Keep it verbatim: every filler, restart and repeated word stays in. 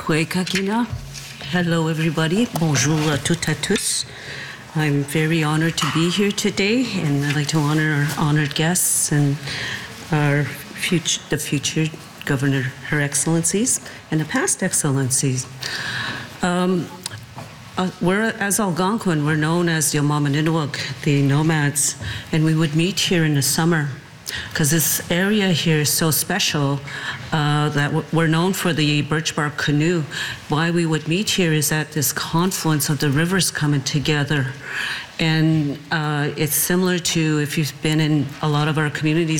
Kwekakina. Hello, everybody. Bonjour à toutes et tous. I'm very honored to be here today, and I'd like to honor our honored guests and our future, the future Governor, Her Excellencies, and the past Excellencies. Um, uh, we're, as Algonquin, we're known as the Yamamaninewug, the nomads, and we would meet here in the summer because this area here is so special uh, that we're known for the birch bark canoe. Why we would meet here is at this confluence of the rivers coming together. And uh, it's similar to if you've been in a lot of our communities